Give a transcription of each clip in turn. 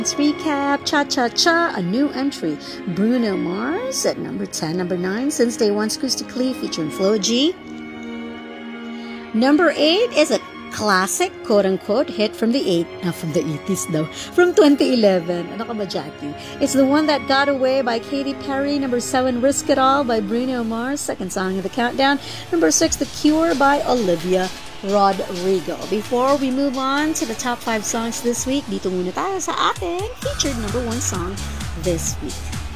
Let's recap. Cha Cha Cha, a new entry. Bruno Mars at number 10. Number 9, Since Day One, Acoustically, featuring Flo G. Number 8 is a classic, quote-unquote, hit from the 80s though, from 2011. Ano ka ba, Jackie? It's the one that got away by Katy Perry. Number 7, Risk It All by Bruno Mars, second song of the countdown. Number 6, The Cure by Olivia Rodrigo. Before we move on to the top 5 songs this week, dito muna tayo sa ating featured number 1 song this week.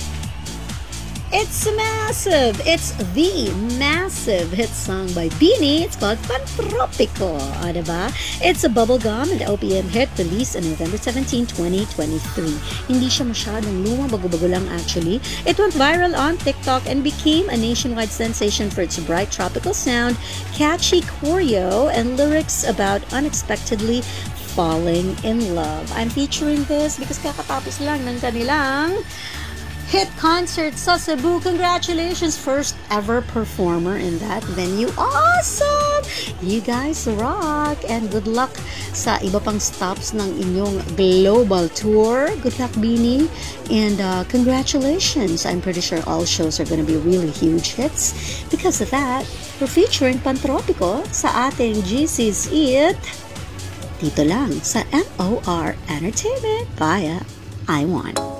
It's massive! It's the massive hit song by Beanie. It's called Pantropico. Diba? It's a bubblegum and OPM hit released on November 17, 2023. Hindi siya masyadong lumang, bago-bago lang actually. It went viral on TikTok and became a nationwide sensation for its bright tropical sound, catchy choreo, and lyrics about unexpectedly falling in love. I'm featuring this because kakatapos lang ng kanilang hit concert sa Cebu. Congratulations, first ever performer in that venue. Awesome! You guys rock! And good luck sa iba pang stops ng inyong global tour. Good luck, Beanie. And congratulations. I'm pretty sure all shows are gonna be really huge hits. Because of that, we're featuring Pantropico sa ating GC's It dito lang sa MOR Entertainment via I Want.